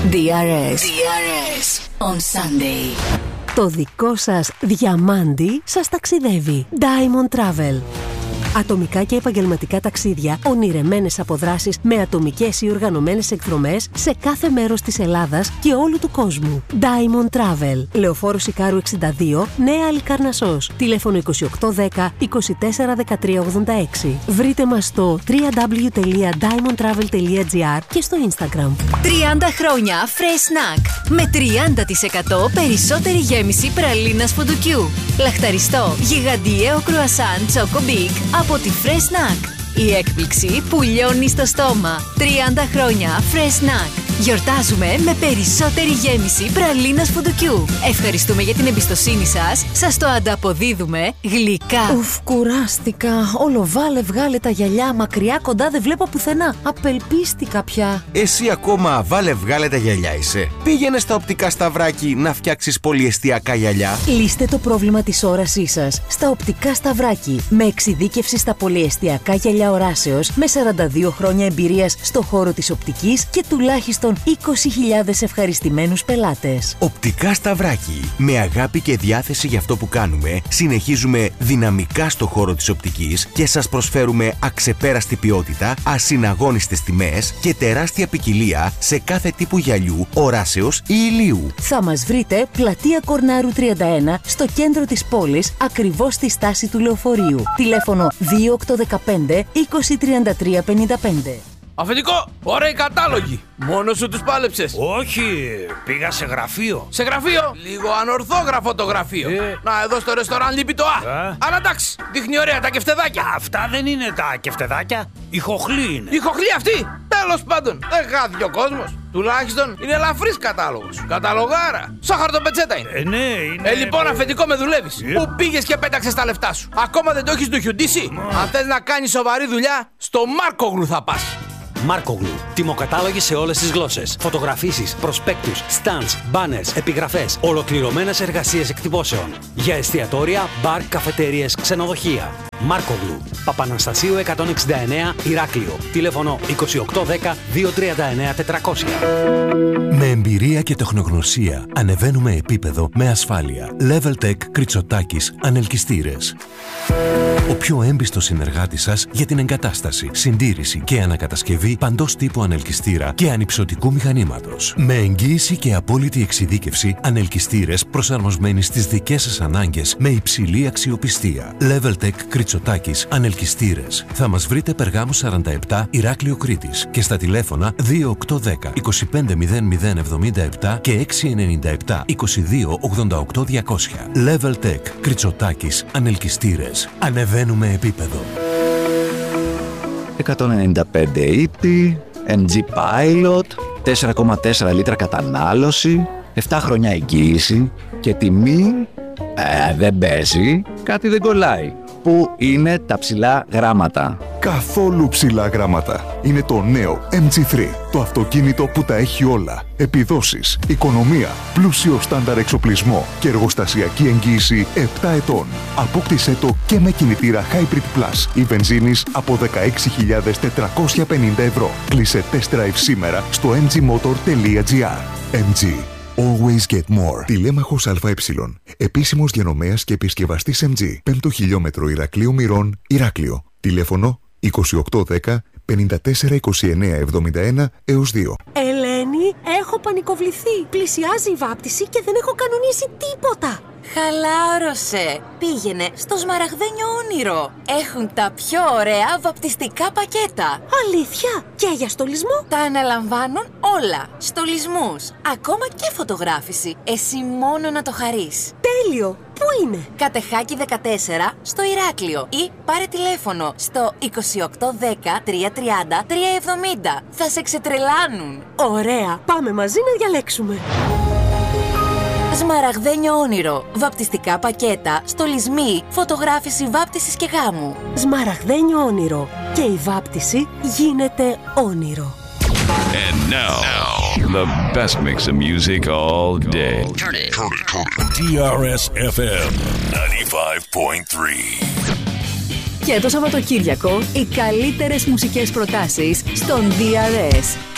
DRS on Sunday. Το δικό σας διαμάντι σας ταξιδεύει. Diamond Travel. Ατομικά και επαγγελματικά ταξίδια, ονειρεμένες αποδράσεις με ατομικές ή οργανωμένες εκδρομές σε κάθε μέρος της Ελλάδας και όλου του κόσμου. Diamond Travel. Λεωφόρος Ικάρου 62, Νέα Αλικαρνασσός. Τηλέφωνο 2810 24 13 86. Βρείτε μας στο www.diamondtravel.gr και στο Instagram. 30 χρόνια Fresh Snack. Με 30% περισσότερη γέμιση πραλίνας φουντουκιού. Λαχταριστό, γιγαντιαίο κρουασάν Choco Big από τη Fresh Snack. Η έκπληξη που λιώνει στο στόμα. 30 χρόνια Fresh Snack. Γιορτάζουμε με περισσότερη γέμιση πραλίνας φουντουκιού. Ευχαριστούμε για την εμπιστοσύνη σας. Σας το ανταποδίδουμε γλυκά. Ουφ, κουράστηκα. Όλο βάλε, βγάλε τα γυαλιά. Μακριά, κοντά δεν βλέπω πουθενά. Απελπίστηκα πια. Εσύ ακόμα βάλε, βγάλε τα γυαλιά είσαι. Πήγαινε στα οπτικά Σταυράκι να φτιάξεις πολυεστιακά γυαλιά. Λύστε το πρόβλημα της όρασής σας στα οπτικά Σταυράκι. Με εξειδίκευση στα πολυεστιακά γυαλιά οράσεως, με 42 χρόνια εμπειρίας στο χώρο της οπτικής και τουλάχιστον 20.000 ευχαριστημένους πελάτες. Οπτικά Σταυράκι. Με αγάπη και διάθεση για αυτό που κάνουμε, συνεχίζουμε δυναμικά στο χώρο της οπτικής και σας προσφέρουμε αξεπέραστη ποιότητα, ασυναγώνιστες τιμές και τεράστια ποικιλία σε κάθε τύπου γυαλιού, οράσεως ή ηλίου. Θα μας βρείτε πλατεία Κορνάρου 31 στο κέντρο της πόλης, ακριβώς στη στάση του λεωφορείου. Τηλέφωνο 2815 2033 55. Αφεντικό, ωραίοι κατάλογοι. Μόνος σου τους πάλεψες? Όχι, πήγα σε γραφείο. Σε γραφείο? Λίγο ανορθόγραφο το γραφείο. Να, εδώ στο ρεστοράν λείπει το Α. Αλλά εντάξει, δείχνει ωραία τα κεφτεδάκια. Αυτά δεν είναι τα κεφτεδάκια. Η χοχλή είναι. Η χοχλή αυτή? Τέλος πάντων, δεν χάθηκε ο κόσμος. Τουλάχιστον είναι ελαφρύς κατάλογος. Καταλογάρα. Σαν χαρτοπετσέτα είναι. Ναι, είναι. Λοιπόν, αφεντικό, με δουλεύεις. Πού πήγες και πέταξες τα λεφτά σου? Ακόμα δεν το έχεις ντουχιουντήσει? Αν θες να κάνεις σοβαρή δουλειά, στο Μάρκογλου θα πας. Μάρκογλου. Τιμοκατάλογοι σε όλες τις γλώσσες. Φωτογραφίσεις, προσπέκτους, stands, banners, επιγραφές. Ολοκληρωμένες εργασίες εκτυπώσεων. Για εστιατόρια, μπαρ, καφετέριες, ξενοδοχεία. Μάρκογλου. Παπαναστασίου 169, Ηράκλειο. Τηλέφωνο 2810 239 400. Με εμπειρία και τεχνογνωσία ανεβαίνουμε επίπεδο με ασφάλεια. Leveltech Κριτσοτάκης Ανελκυστήρες. Ο πιο έμπιστος συνεργάτης σας για την εγκατάσταση, συντήρηση και ανακατασκευή παντός τύπου ανελκυστήρα και ανυψωτικού μηχανήματος. Με εγγύηση και απόλυτη εξειδίκευση, ανελκυστήρες προσαρμοσμένοι στις δικές σας ανάγκες με υψηλή αξιοπιστία. Leveltech Κριτσοτάκης Ανελκυστήρες. Θα μας βρείτε Περγάμου 47, Ηράκλειο Κρήτης και στα τηλέφωνα 2810 250077 και 697 22 88 200. Leveltech Κριτσοτάκης Ανελκυστήρες. Ανεβαίνουμε επίπεδο. 195 ύπη, MG Pilot, 4,4 λίτρα κατανάλωση, 7 χρόνια εγγύηση και τιμή δεν παίζει, κάτι δεν κολλάει. Πού είναι τα ψηλά γράμματα? Καθόλου ψηλά γράμματα. Είναι το νέο MG3. Το αυτοκίνητο που τα έχει όλα. Επιδόσεις, οικονομία, πλούσιο στάνταρ εξοπλισμό και εργοστασιακή εγγύηση 7 ετών. Απόκτησέ το και με κινητήρα Hybrid Plus ή βενζίνης από 16.450 ευρώ. Κλείσε test drive σήμερα στο mgmotor.gr. MG. Always get more. Τηλέμαχος ΑΕ. Επίσημος διανομέας και επισκευαστής MG. 5ο χιλιόμετρο Ηρακλείου Μυρών, Ηράκλειο. Τηλέφωνο 2810 54 29 71 έως 2. Ελένη, έχω πανικοβληθεί. Πλησιάζει η βάπτιση και δεν έχω κανονίσει τίποτα. Χαλάρωσε. Πήγαινε στο Σμαραγδένιο Όνειρο. Έχουν τα πιο ωραία βαπτιστικά πακέτα. Αλήθεια? Και για στολισμό? Τα αναλαμβάνουν όλα. Στολισμούς, ακόμα και φωτογράφηση. Εσύ μόνο να το χαρείς. Τέλειο. Πού είναι? Κατεχάκη 14 στο Ηράκλειο ή πάρε τηλέφωνο στο 2810 330 370. Θα σε ξετρελάνουν. Ωραία. Πάμε μαζί να διαλέξουμε. Σμαραγδένιο Όνειρο. Βαπτιστικά πακέτα, στολισμοί, φωτογράφηση βάπτισης και γάμου. Σμαραγδένιο Όνειρο. Και η βάπτιση γίνεται όνειρο. And now, the best mix of music all day. Turn it. DRS FM 95.3. Και το Σαββατοκύριακο οι καλύτερες μουσικές προτάσεις στον DRS.